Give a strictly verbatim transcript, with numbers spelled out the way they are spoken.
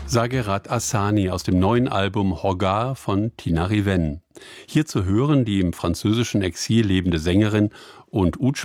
Sagerat Assani aus dem neuen Album Hogar von Tina Riven. Hier zu hören die im französischen Exil lebende Sängerin und Oude